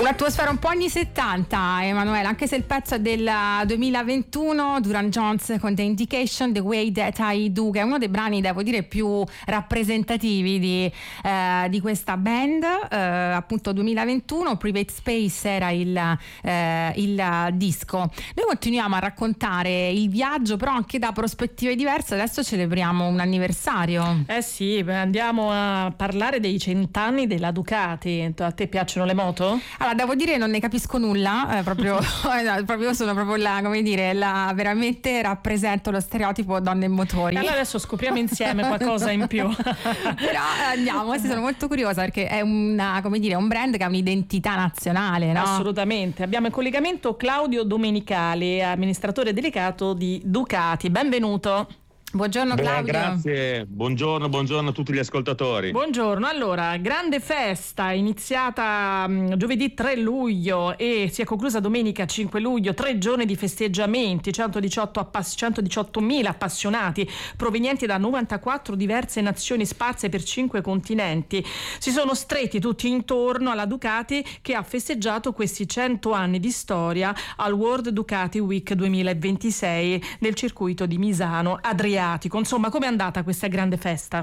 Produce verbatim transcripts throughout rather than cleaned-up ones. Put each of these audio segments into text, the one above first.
Un'atmosfera un po' anni settanta, Emanuele, anche se il pezzo è del duemilaventuno, Duran Jones con The Indication, The Way That I Do, che è uno dei brani, devo dire, più rappresentativi di, eh, di questa band, eh, appunto duemilaventuno, Private Space era il, eh, il disco. Noi continuiamo a raccontare il viaggio, però anche da prospettive diverse. Adesso celebriamo un anniversario. Eh sì, andiamo a parlare dei cent'anni della Ducati. A te piacciono le moto? Allora, devo dire non ne capisco nulla, eh, proprio, proprio sono proprio la, come dire, la, veramente rappresento lo stereotipo donne e motori. Allora adesso scopriamo insieme qualcosa in più. Però andiamo, sì, sono molto curiosa perché è una, come dire, un brand che ha un'identità nazionale, no? Assolutamente. Abbiamo in collegamento Claudio Domenicali, amministratore delegato di Ducati. Benvenuto. Buongiorno Claudio. Beh, grazie, buongiorno, buongiorno a tutti gli ascoltatori. Buongiorno, allora, grande festa iniziata um, giovedì tre luglio e si è conclusa domenica cinque luglio, tre giorni di festeggiamenti, centodiciotto appass- centodiciottomila appassionati provenienti da novantaquattro diverse nazioni sparse per cinque continenti. Si sono stretti tutti intorno alla Ducati che ha festeggiato questi cento anni di storia al World Ducati Week duemilaventisei nel circuito di Misano Adriatico. Insomma, com'è andata questa grande festa?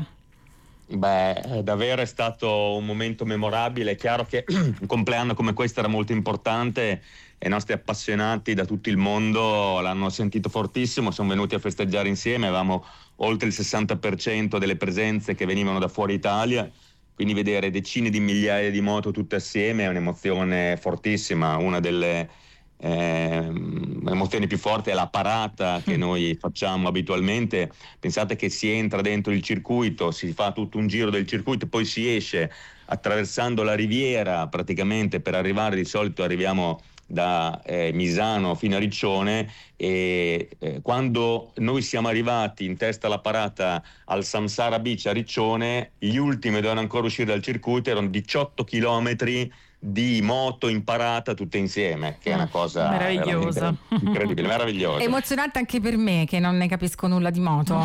Beh, davvero è stato un momento memorabile. È chiaro che un compleanno come questo era molto importante e i nostri appassionati da tutto il mondo l'hanno sentito fortissimo, sono venuti a festeggiare insieme. Avevamo oltre il sessanta per cento delle presenze che venivano da fuori Italia, quindi vedere decine di migliaia di moto tutte assieme è un'emozione fortissima. Una delle Eh, emozioni più forti è la parata che noi facciamo abitualmente. Pensate che si entra dentro il circuito, si fa tutto un giro del circuito, poi si esce attraversando la riviera praticamente per arrivare, di solito arriviamo da eh, Misano fino a Riccione, e eh, quando noi siamo arrivati in testa alla parata al Samsara Beach a Riccione, gli ultimi dovevano ancora uscire dal circuito, erano diciotto chilometri di moto in parata tutte insieme, che è una cosa meravigliosa, incredibile, meravigliosa. Emozionante anche per me che non ne capisco nulla di moto.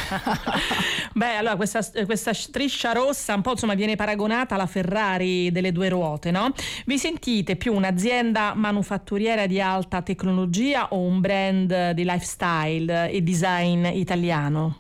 Beh, allora questa, questa striscia rossa un po' insomma viene paragonata alla Ferrari delle due ruote, no? Vi sentite più un'azienda manufatturiera di alta tecnologia o un brand di lifestyle e design italiano?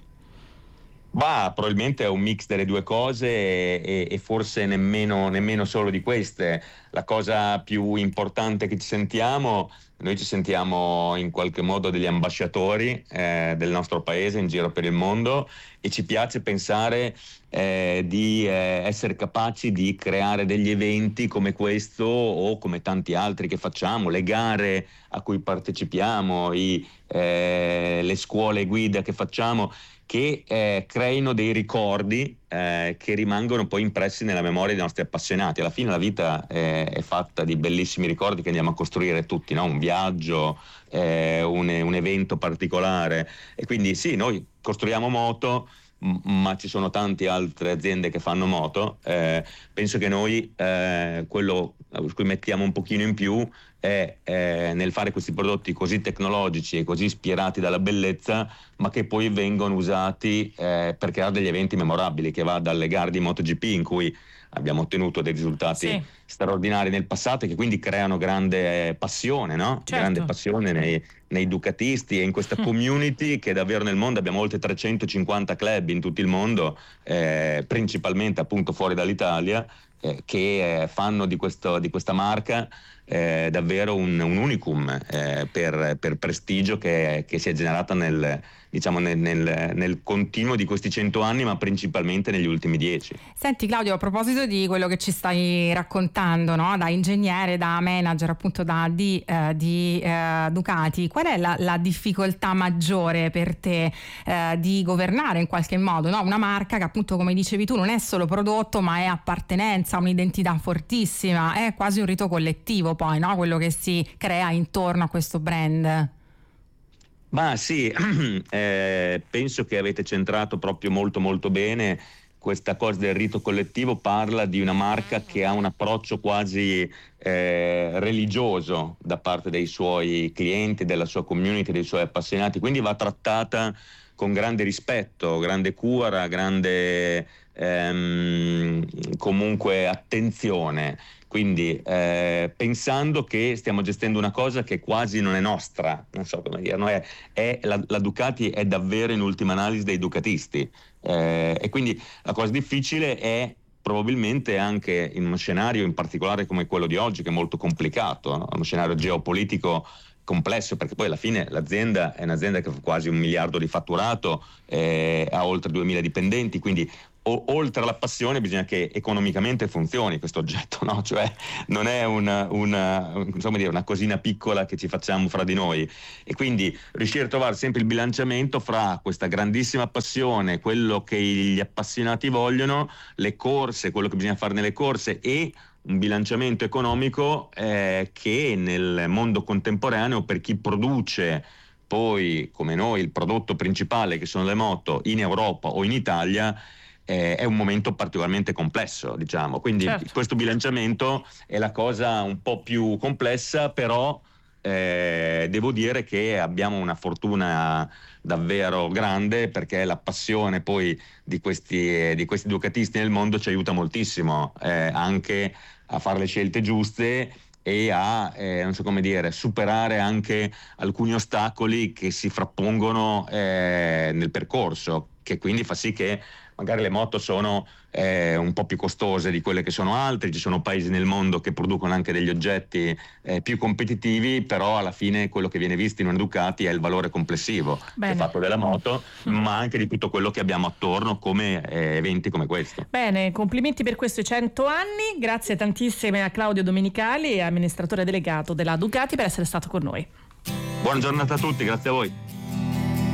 Bah, probabilmente è un mix delle due cose e, e forse nemmeno, nemmeno solo di queste. La cosa più importante che ci sentiamo, noi ci sentiamo in qualche modo degli ambasciatori eh, del nostro paese in giro per il mondo, e ci piace pensare eh, di eh, essere capaci di creare degli eventi come questo o come tanti altri che facciamo, le gare a cui partecipiamo, i, eh, le scuole guida che facciamo, che eh, creino dei ricordi eh, che rimangono poi impressi nella memoria dei nostri appassionati. Alla fine la vita eh, è fatta di bellissimi ricordi che andiamo a costruire tutti, no? Un viaggio, eh, un, un evento particolare, e quindi sì, noi costruiamo moto, m- ma ci sono tante altre aziende che fanno moto. Eh, penso che noi eh, quello su cui mettiamo un pochino in più è eh, nel fare questi prodotti così tecnologici e così ispirati dalla bellezza, ma che poi vengono usati eh, per creare degli eventi memorabili, che va dalle gare di MotoGP in cui abbiamo ottenuto dei risultati sì. straordinari nel passato, e che quindi creano grande passione, no? Certo. Grande passione nei, nei ducatisti e in questa community che davvero nel mondo abbiamo oltre trecentocinquanta club in tutto il mondo, eh, principalmente appunto fuori dall'Italia, eh, che eh, fanno di, questo, di questa marca eh, davvero un, un unicum eh, per, per prestigio che, che si è generata nel, diciamo nel, nel, nel continuo di questi cento anni, ma principalmente negli ultimi dieci. Senti Claudio, a proposito di quello che ci stai raccontando, no? Da ingegnere, da manager appunto da di, eh, di eh, Ducati, qual è la, la difficoltà maggiore per te eh, di governare in qualche modo, no? Una marca che appunto, come dicevi tu, non è solo prodotto ma è appartenenza, un'identità fortissima, è quasi un rito collettivo poi, no? Quello che si crea intorno a questo brand. Ma sì, eh, penso che avete centrato proprio molto molto bene questa cosa del rito collettivo. Parla di una marca che ha un approccio quasi eh, religioso da parte dei suoi clienti, della sua community, dei suoi appassionati, quindi va trattata con grande rispetto, grande cura, grande ehm, comunque attenzione, quindi eh, pensando che stiamo gestendo una cosa che quasi non è nostra, non so come dire, no? è, è, la, la Ducati è davvero in ultima analisi dei ducatisti, eh, e quindi la cosa difficile è probabilmente anche in uno scenario in particolare come quello di oggi, che è molto complicato, no? Uno scenario geopolitico complesso, perché poi alla fine l'azienda è un'azienda che fa quasi un miliardo di fatturato, eh, ha oltre duemila dipendenti, quindi o, oltre alla passione bisogna che economicamente funzioni questo oggetto, no? Cioè non è una, una, insomma dire, una cosina piccola che ci facciamo fra di noi, e quindi riuscire a trovare sempre il bilanciamento fra questa grandissima passione, quello che gli appassionati vogliono, le corse, quello che bisogna fare nelle corse, e un bilanciamento economico eh, che nel mondo contemporaneo, per chi produce poi come noi il prodotto principale che sono le moto in Europa o in Italia, eh, è un momento particolarmente complesso, diciamo, quindi certo. Questo bilanciamento è la cosa un po' più complessa, però eh, devo dire che abbiamo una fortuna davvero grande, perché la passione poi di questi, di questi ducatisti nel mondo ci aiuta moltissimo eh, anche a fare le scelte giuste e a eh, non so come dire, superare anche alcuni ostacoli che si frappongono eh, nel percorso, che quindi fa sì che magari le moto sono eh, un po' più costose di quelle che sono altre, ci sono paesi nel mondo che producono anche degli oggetti eh, più competitivi, però alla fine quello che viene visto in una Ducati è il valore complessivo che è fatto della moto, ma anche di tutto quello che abbiamo attorno come eh, eventi come questo. Bene, complimenti per questi cento anni, grazie tantissime a Claudio Domenicali, amministratore delegato della Ducati, per essere stato con noi. Buona giornata a tutti, grazie a voi.